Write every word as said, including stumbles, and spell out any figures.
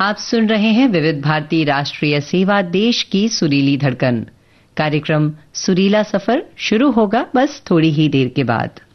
आप सुन रहे हैं विविध भारती राष्ट्रीय सेवा, देश की सुरीली धड़कन। कार्यक्रम सुरीला सफर शुरू होगा बस थोड़ी ही देर के बाद।